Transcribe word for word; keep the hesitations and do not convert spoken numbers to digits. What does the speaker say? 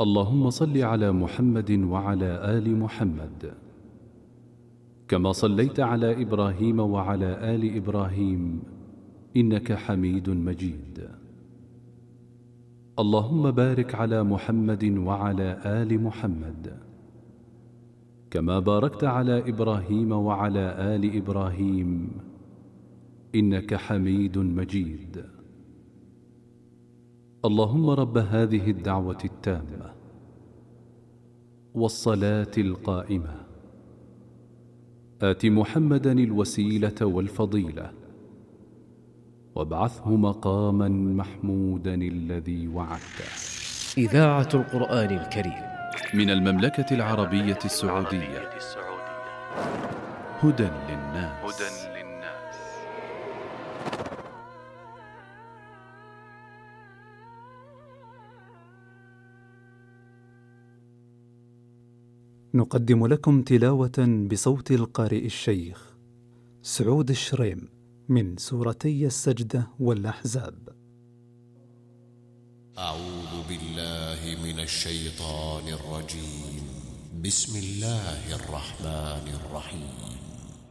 اللهم صل على محمد وعلى آل محمد كما صليت على إبراهيم وعلى آل إبراهيم إنك حميد مجيد. اللهم بارك على محمد وعلى آل محمد كما باركت على إبراهيم وعلى آل إبراهيم إنك حميد مجيد. اللهم رب هذه الدعوة التامة والصلاة القائمة آت محمدا الوسيلة والفضيلة وابعثه مقاما محمودا الذي وعدته. إذاعة القرآن الكريم من المملكة العربية السعودية. هدى للناس. نقدم لكم تلاوة بصوت القارئ الشيخ سعود الشريم من سورتي السجدة والأحزاب. أعوذ بالله من الشيطان الرجيم. بسم الله الرحمن الرحيم.